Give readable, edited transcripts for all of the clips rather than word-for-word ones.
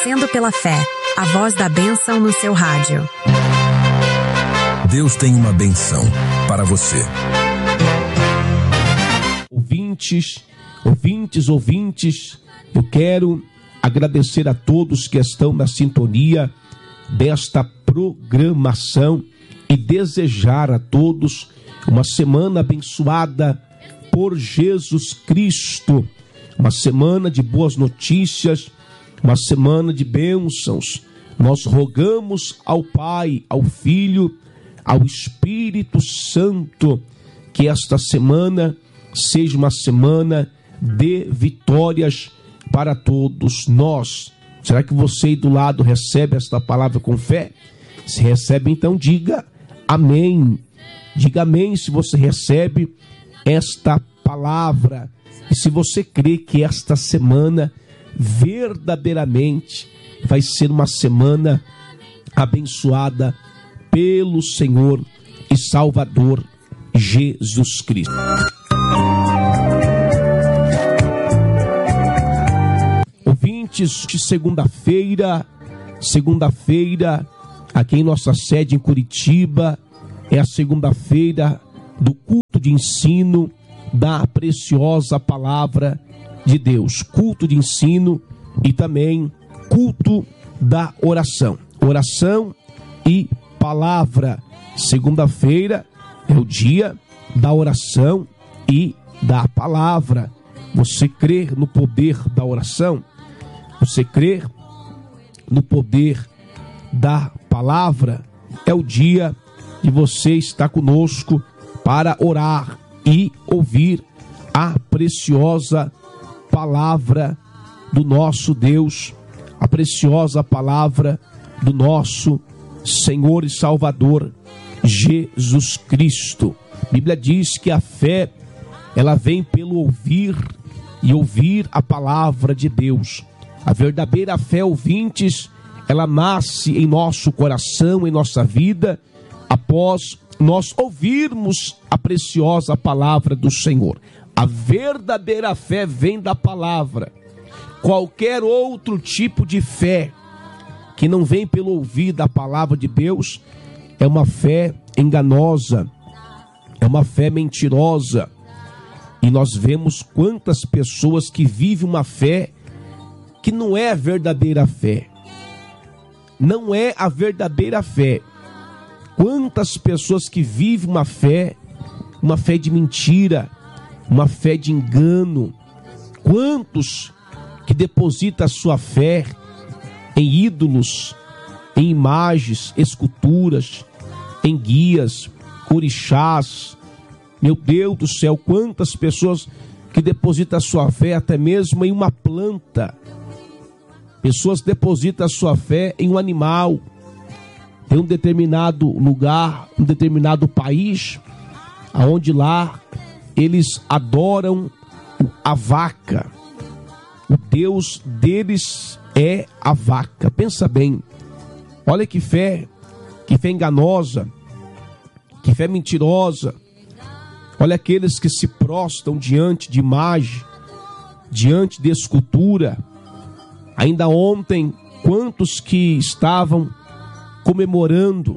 Crescendo pela Fé, a voz da bênção no seu rádio. Deus tem uma bênção para você. Ouvintes, eu quero agradecer a todos que estão na sintonia desta programação e desejar a todos uma semana abençoada por Jesus Cristo, uma semana de boas notícias, uma semana de bênçãos. Nós rogamos ao Pai, ao Filho, ao Espírito Santo, que esta semana seja uma semana de vitórias para todos nós. Será que você aí do lado recebe esta palavra com fé? Se recebe, então diga amém. Diga amém se você recebe esta palavra. E se você crê que esta semana verdadeiramente vai ser uma semana abençoada pelo Senhor e Salvador Jesus Cristo. Ouvintes, de segunda-feira, aqui em nossa sede em Curitiba, é a segunda-feira do culto de ensino da preciosa palavra de Deus. Culto de ensino e também culto da oração. Oração e palavra. Segunda-feira é o dia da oração e da palavra. Você crê no poder da oração? Você crê no poder da palavra? É o dia de você estar conosco para orar e ouvir a preciosa palavra do nosso Deus, a preciosa palavra do nosso Senhor e Salvador Jesus Cristo. A Bíblia diz que a fé, ela vem pelo ouvir e ouvir a palavra de Deus. A verdadeira fé, ouvintes, ela nasce em nosso coração, em nossa vida, após nós ouvirmos a preciosa palavra do Senhor. A verdadeira fé vem da palavra. Qualquer outro tipo de fé que não vem pelo ouvir da palavra de Deus é uma fé enganosa, é uma fé mentirosa. E nós vemos quantas pessoas que vivem uma fé que não é a verdadeira fé. Não é a verdadeira fé. Quantas pessoas que vivem uma fé de mentira, uma fé de engano. Quantos que depositam a sua fé em ídolos, em imagens, esculturas, em guias, orixás. Meu Deus do céu, quantas pessoas que depositam a sua fé até mesmo em uma planta. Pessoas depositam a sua fé em um animal. Em um determinado lugar, um determinado país, aonde lá eles adoram a vaca. O Deus deles é a vaca. Pensa bem. Olha que fé enganosa, que fé mentirosa. Olha aqueles que se prostram diante de imagem, diante de escultura. Ainda ontem, quantos que estavam comemorando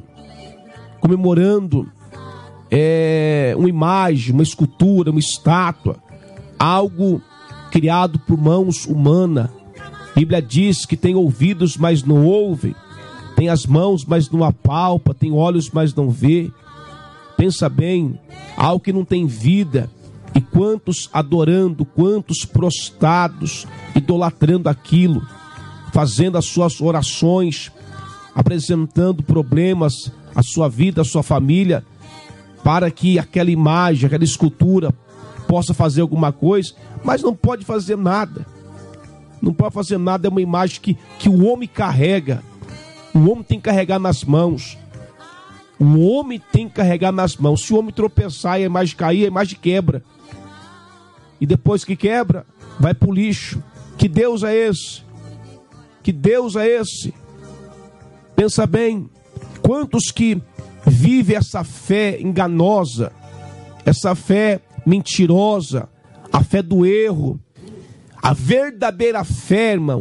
uma imagem, uma escultura, uma estátua, algo criado por mãos humanas. A Bíblia diz que tem ouvidos, mas não ouve, tem as mãos, mas não apalpa, tem olhos, mas não vê. Pensa bem, algo que não tem vida. E quantos adorando, quantos prostrados, idolatrando aquilo, fazendo as suas orações, apresentando problemas à sua vida, à sua família, para que aquela imagem, aquela escultura possa fazer alguma coisa, mas não pode fazer nada. Não pode fazer nada, é uma imagem que o homem carrega. O homem tem que carregar nas mãos. O homem tem que carregar nas mãos. Se o homem tropeçar e a imagem cair, a imagem quebra. E depois que quebra, vai para o lixo. Que Deus é esse? Que Deus é esse? Pensa bem, quantos que vivem essa fé enganosa, essa fé mentirosa, a fé do erro. A verdadeira fé, irmãos,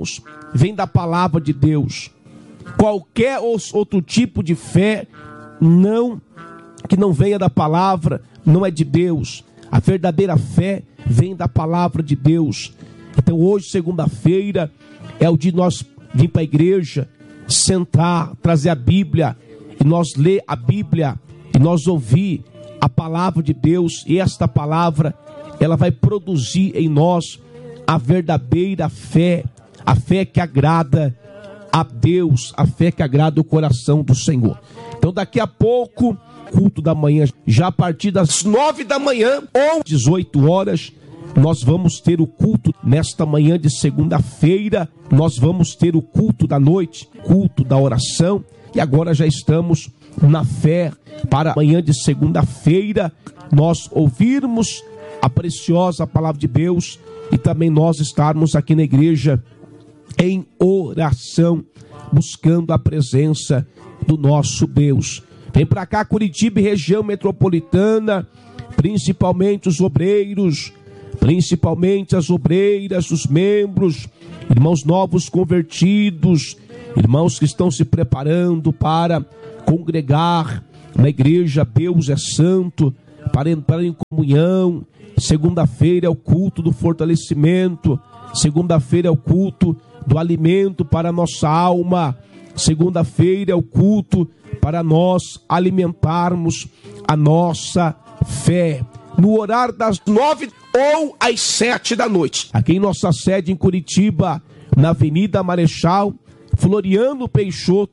vem da palavra de Deus. Qualquer outro tipo de fé que não venha da palavra não é de Deus. A verdadeira fé vem da palavra de Deus. Então hoje, segunda-feira, é o dia de nós vir para a igreja, sentar, trazer a Bíblia, e nós ler a Bíblia, e nós ouvir a palavra de Deus, e esta palavra, ela vai produzir em nós a verdadeira fé, a fé que agrada a Deus, a fé que agrada o coração do Senhor. Então daqui a pouco, culto da manhã, já a partir das 9 da manhã ou 18 horas, nós vamos ter o culto nesta manhã de segunda-feira, nós vamos ter o culto da noite, culto da oração, e agora já estamos na fé para amanhã de segunda-feira, nós ouvirmos a preciosa palavra de Deus e também nós estarmos aqui na igreja em oração, buscando a presença do nosso Deus. Vem para cá, Curitiba e região metropolitana, principalmente os obreiros, principalmente as obreiras, os membros, irmãos novos convertidos, irmãos que estão se preparando para congregar na igreja Deus é Santo, para entrar em comunhão. Segunda-feira é o culto do fortalecimento, segunda-feira é o culto do alimento para a nossa alma, segunda-feira é o culto para nós alimentarmos a nossa fé, no horário das 9 ou às 7 da noite, aqui em nossa sede em Curitiba, na Avenida Marechal Floriano Peixoto,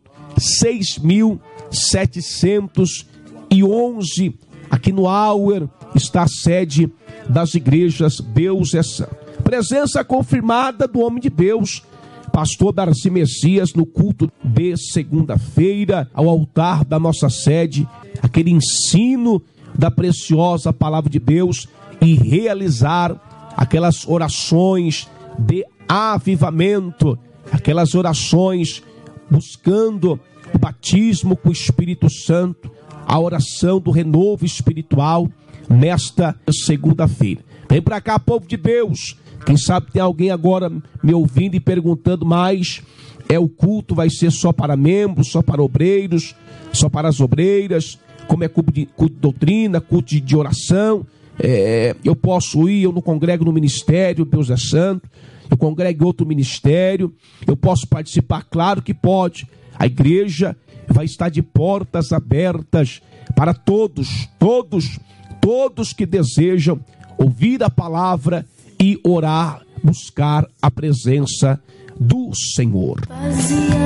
6.711, aqui no Auer, está a sede das igrejas Deus é Santo. Presença confirmada do homem de Deus, pastor Darcy Messias, no culto de segunda-feira, ao altar da nossa sede, aquele ensino da preciosa palavra de Deus e realizar aquelas orações de avivamento, aquelas orações buscando o batismo com o Espírito Santo, a oração do renovo espiritual nesta segunda-feira. Vem para cá, povo de Deus. Quem sabe tem alguém agora me ouvindo e perguntando, mas o culto vai ser só para membros, só para obreiros, só para as obreiras, como é culto de doutrina, culto de oração, eu posso ir, eu não congrego no ministério Deus é Santo, eu congrego em outro ministério, eu posso participar? Claro que pode. A igreja vai estar de portas abertas para todos que desejam ouvir a palavra e orar, buscar a presença do Senhor.